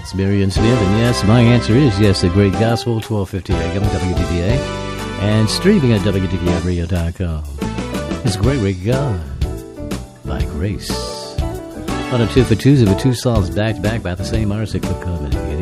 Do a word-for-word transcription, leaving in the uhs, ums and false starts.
It's Marion Smith, and yes, my answer is yes, the Great Gospel, twelve fifty A M W D V A, and streaming at W D V A radio dot com. It's Great Ray God by Grace. On a two for Tuesday with two songs back to back by the same artist that could come in.